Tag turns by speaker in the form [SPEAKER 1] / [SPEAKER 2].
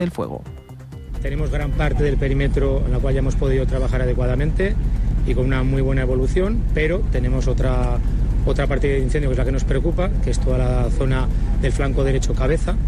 [SPEAKER 1] del fuego.
[SPEAKER 2] Tenemos gran parte del perímetro en la cual ya hemos podido trabajar adecuadamente y con una muy buena evolución, pero tenemos otra parte de incendio que es la que nos preocupa, que es toda la zona del flanco derecho cabeza.